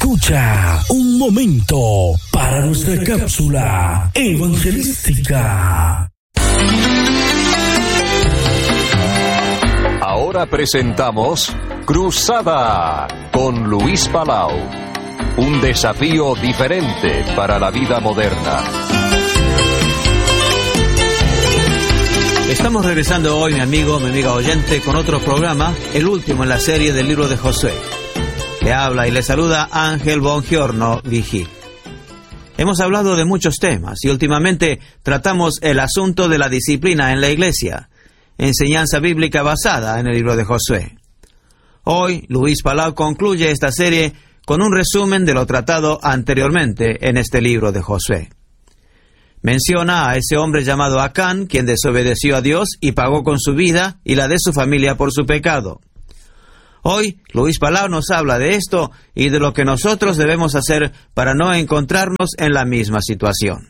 Escucha un momento para nuestra cápsula evangelística. Ahora presentamos Cruzada con Luis Palau. Un desafío diferente para la vida moderna. Estamos regresando hoy, mi amiga oyente, con otro programa, el último en la serie del libro de Josué. Le habla y le saluda Ángel Bongiorno Vigil. Hemos hablado de muchos temas y últimamente tratamos el asunto de la disciplina en la iglesia, enseñanza bíblica basada en el libro de Josué. Hoy, Luis Palau concluye esta serie con un resumen de lo tratado anteriormente en este libro de Josué. Menciona a ese hombre llamado Acán, quien desobedeció a Dios y pagó con su vida y la de su familia por su pecado. Hoy, Luis Palau nos habla de esto y de lo que nosotros debemos hacer para no encontrarnos en la misma situación.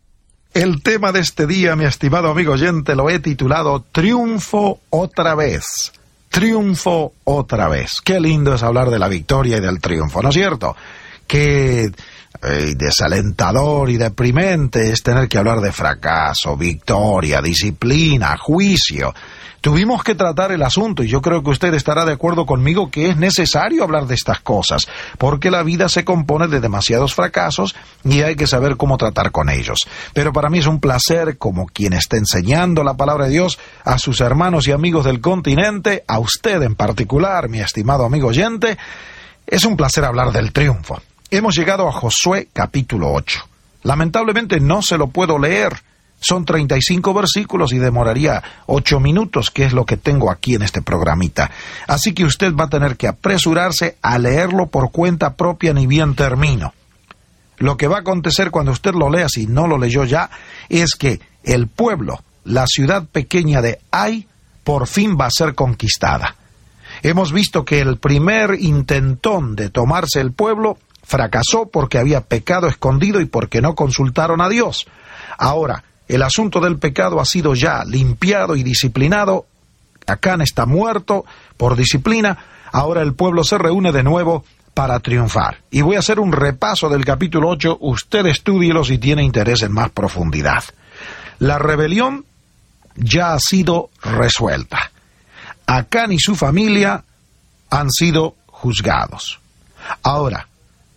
El tema de este día, mi estimado amigo oyente, lo he titulado Triunfo otra vez. Triunfo otra vez. Qué lindo es hablar de la victoria y del triunfo, ¿no es cierto? Qué desalentador y deprimente es tener que hablar de fracaso, victoria, disciplina, juicio. Tuvimos que tratar el asunto y yo creo que usted estará de acuerdo conmigo que es necesario hablar de estas cosas, porque la vida se compone de demasiados fracasos y hay que saber cómo tratar con ellos. Pero para mí es un placer, como quien está enseñando la palabra de Dios a sus hermanos y amigos del continente, a usted en particular, mi estimado amigo oyente, es un placer hablar del triunfo. Hemos llegado a Josué capítulo 8. Lamentablemente no se lo puedo leer. Son 35 versículos y demoraría 8 minutos, que es lo que tengo aquí en este programita. Así que usted va a tener que apresurarse a leerlo por cuenta propia, ni bien termino. Lo que va a acontecer cuando usted lo lea, si no lo leyó ya, es que el pueblo, la ciudad pequeña de Ai, por fin va a ser conquistada. Hemos visto que el primer intentón de tomarse el pueblo fracasó porque había pecado escondido y porque no consultaron a Dios. Ahora, el asunto del pecado ha sido ya limpiado y disciplinado. Acán está muerto por disciplina. Ahora el pueblo se reúne de nuevo para triunfar. Y voy a hacer un repaso del capítulo 8. Usted estúdielo si tiene interés en más profundidad. La rebelión ya ha sido resuelta. Acán y su familia han sido juzgados. Ahora,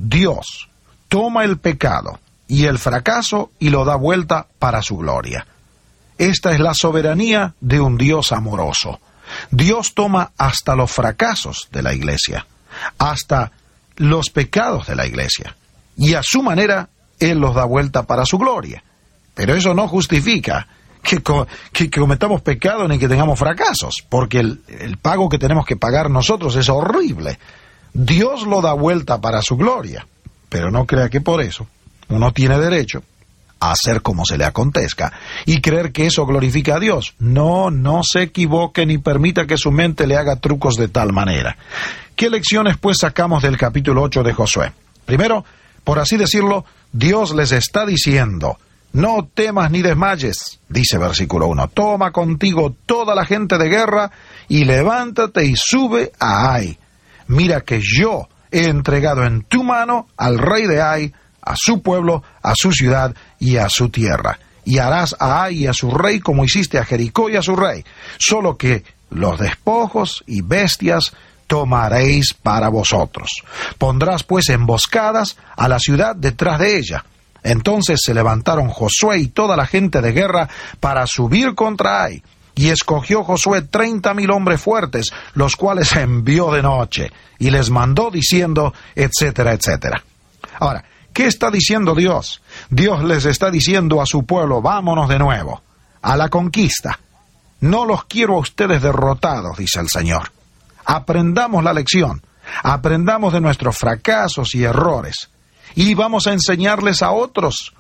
Dios toma el pecado y el fracaso y lo da vuelta para su gloria. Esta es la soberanía de un Dios amoroso. Dios toma hasta los fracasos de la iglesia, hasta los pecados de la iglesia, y a su manera Él los da vuelta para su gloria. Pero eso no justifica que cometamos pecado ni que tengamos fracasos, porque el pago que tenemos que pagar nosotros es horrible. Dios lo da vuelta para su gloria, pero no crea que por eso uno tiene derecho a hacer como se le acontezca y creer que eso glorifica a Dios. No se equivoque ni permita que su mente le haga trucos de tal manera. ¿Qué lecciones pues sacamos del capítulo 8 de Josué? Primero, por así decirlo, Dios les está diciendo: no temas ni desmayes, dice versículo 1. Toma contigo toda la gente de guerra y levántate y sube a Ai. Mira que yo he entregado en tu mano al rey de Ai, a su pueblo, a su ciudad y a su tierra. Y harás a Ai y a su rey como hiciste a Jericó y a su rey. Solo que los despojos y bestias tomaréis para vosotros. Pondrás pues emboscadas a la ciudad detrás de ella. Entonces se levantaron Josué y toda la gente de guerra para subir contra Ai. Y escogió Josué 30,000 hombres fuertes, los cuales envió de noche, y les mandó diciendo, etcétera, etcétera. Ahora, ¿qué está diciendo Dios? Dios les está diciendo a su pueblo: vámonos de nuevo, a la conquista. No los quiero a ustedes derrotados, dice el Señor. Aprendamos la lección, aprendamos de nuestros fracasos y errores, y vamos a enseñarles a otros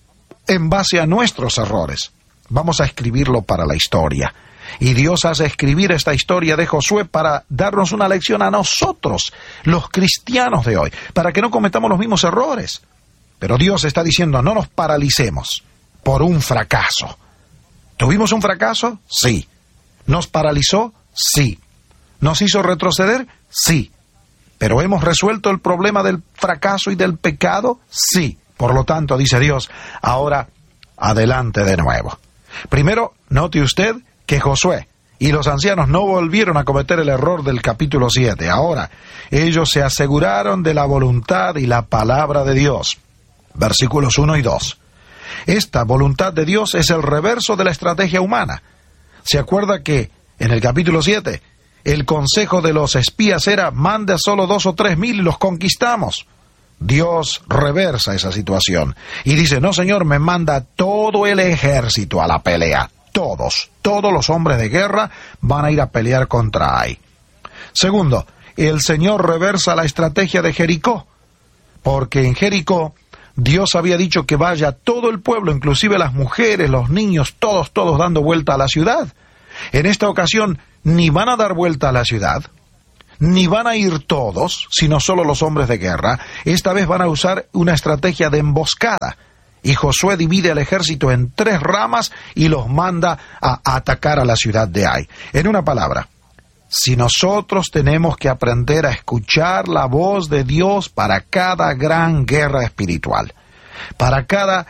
en base a nuestros errores. Vamos a escribirlo para la historia. Y Dios hace escribir esta historia de Josué para darnos una lección a nosotros, los cristianos de hoy, para que no cometamos los mismos errores. Pero Dios está diciendo: no nos paralicemos por un fracaso. ¿Tuvimos un fracaso? Sí. ¿Nos paralizó? Sí. ¿Nos hizo retroceder? Sí. ¿Pero hemos resuelto el problema del fracaso y del pecado? Sí. Por lo tanto, dice Dios, ahora adelante de nuevo. Primero, note usted que Josué y los ancianos no volvieron a cometer el error del capítulo 7. Ahora, ellos se aseguraron de la voluntad y la palabra de Dios. Versículos 1 y 2. Esta voluntad de Dios es el reverso de la estrategia humana. ¿Se acuerda que en el capítulo 7 el consejo de los espías era: mande solo 2 o 3 mil y los conquistamos? Dios reversa esa situación y dice: no, Señor, me manda todo el ejército a la pelea. Todos los hombres de guerra van a ir a pelear contra Ai. Segundo, el Señor reversa la estrategia de Jericó, porque en Jericó Dios había dicho que vaya todo el pueblo, inclusive las mujeres, los niños, todos dando vuelta a la ciudad. En esta ocasión ni van a dar vuelta a la ciudad, ni van a ir todos, sino solo los hombres de guerra. Esta vez van a usar una estrategia de emboscada. Y Josué divide al ejército en 3 ramas y los manda a atacar a la ciudad de Ai. En una palabra, si nosotros tenemos que aprender a escuchar la voz de Dios para cada gran guerra espiritual, para cada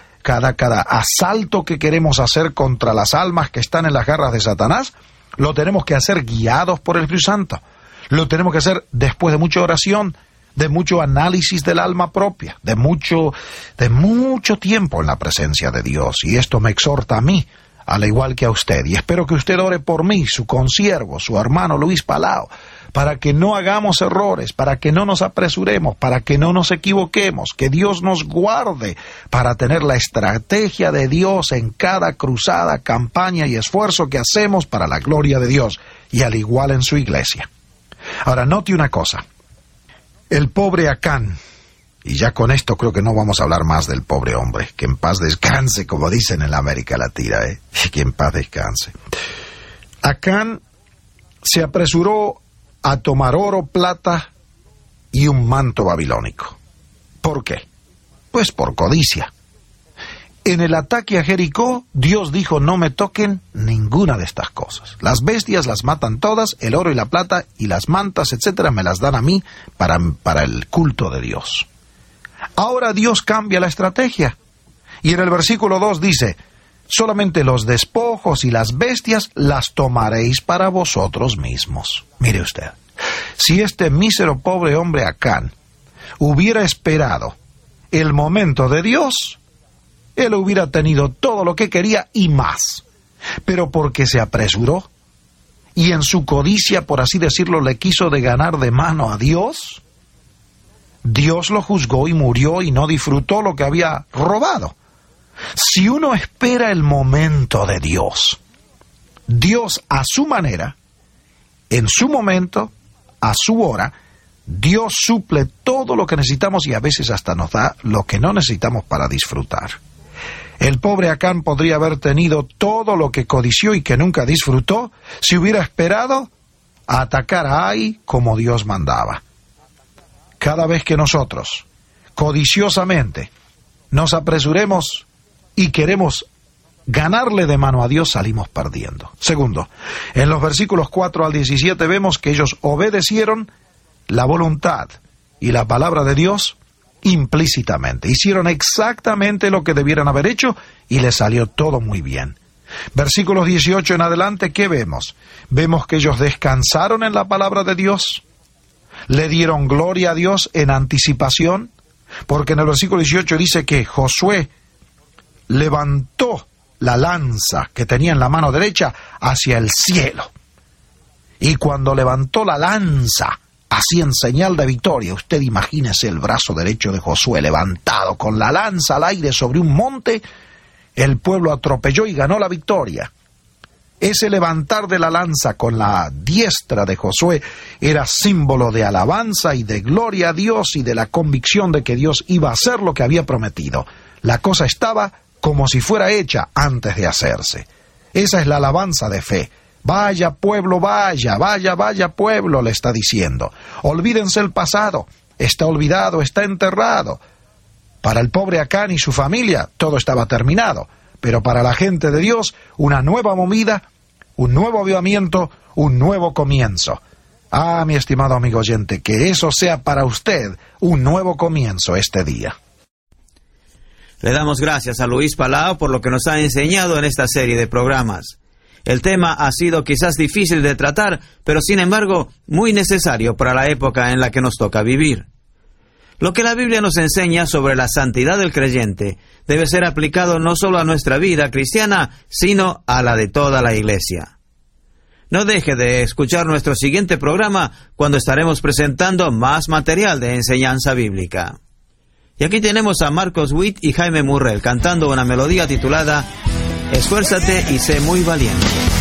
asalto que queremos hacer contra las almas que están en las garras de Satanás, lo tenemos que hacer guiados por el Espíritu Santo. Lo tenemos que hacer después de mucha oración, de mucho análisis del alma propia, de mucho tiempo en la presencia de Dios. Y esto me exhorta a mí, al igual que a usted. Y espero que usted ore por mí, su consiervo, su hermano Luis Palau, para que no hagamos errores, para que no nos apresuremos, para que no nos equivoquemos, que Dios nos guarde para tener la estrategia de Dios en cada cruzada, campaña y esfuerzo que hacemos para la gloria de Dios, y al igual en su iglesia. Ahora, note una cosa. El pobre Acán, y ya con esto creo que no vamos a hablar más del pobre hombre, que en paz descanse, como dicen en la América Latina, que en paz descanse. Acán se apresuró a tomar oro, plata y un manto babilónico. ¿Por qué? Pues por codicia. En el ataque a Jericó, Dios dijo: no me toquen ninguna de estas cosas. Las bestias las matan todas, el oro y la plata y las mantas, etcétera, me las dan a mí para el culto de Dios. Ahora Dios cambia la estrategia. Y en el versículo 2 dice: solamente los despojos y las bestias las tomaréis para vosotros mismos. Mire usted, si este mísero pobre hombre Acán hubiera esperado el momento de Dios, él hubiera tenido todo lo que quería y más. Pero porque se apresuró y en su codicia, por así decirlo, le quiso de ganar de mano a Dios, Dios lo juzgó y murió y no disfrutó lo que había robado. Si uno espera el momento de Dios, Dios a su manera, en su momento, a su hora, Dios suple todo lo que necesitamos y a veces hasta nos da lo que no necesitamos para disfrutar. El pobre Acán podría haber tenido todo lo que codició y que nunca disfrutó si hubiera esperado a atacar a Ai como Dios mandaba. Cada vez que nosotros, codiciosamente, nos apresuremos y queremos ganarle de mano a Dios, salimos perdiendo. Segundo, en los versículos 4 al 17 vemos que ellos obedecieron la voluntad y la palabra de Dios implícitamente. Hicieron exactamente lo que debieran haber hecho y les salió todo muy bien. Versículos 18 en adelante, ¿qué vemos? Vemos que ellos descansaron en la palabra de Dios, le dieron gloria a Dios en anticipación, porque en el versículo 18 dice que Josué levantó la lanza que tenía en la mano derecha hacia el cielo. Y cuando levantó la lanza, así en señal de victoria, usted imagínese el brazo derecho de Josué levantado con la lanza al aire sobre un monte, el pueblo atropelló y ganó la victoria. Ese levantar de la lanza con la diestra de Josué era símbolo de alabanza y de gloria a Dios y de la convicción de que Dios iba a hacer lo que había prometido. La cosa estaba como si fuera hecha antes de hacerse. Esa es la alabanza de fe. Vaya pueblo, vaya pueblo, le está diciendo. Olvídense el pasado, está olvidado, está enterrado. Para el pobre Acán y su familia todo estaba terminado, pero para la gente de Dios una nueva movida, un nuevo avivamiento, un nuevo comienzo. Mi estimado amigo oyente, que eso sea para usted un nuevo comienzo este día. Le damos gracias a Luis Palau por lo que nos ha enseñado en esta serie de programas. El tema ha sido quizás difícil de tratar, pero sin embargo muy necesario para la época en la que nos toca vivir. Lo que la Biblia nos enseña sobre la santidad del creyente debe ser aplicado no solo a nuestra vida cristiana, sino a la de toda la Iglesia. No deje de escuchar nuestro siguiente programa cuando estaremos presentando más material de enseñanza bíblica. Y aquí tenemos a Marcos Witt y Jaime Murrell cantando una melodía titulada Esfuérzate y sé muy valiente.